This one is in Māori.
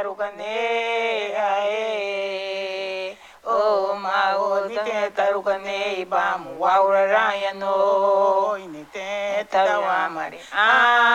taru kane ae o mau ni te taru kane bam waura raya no ni te tawa mari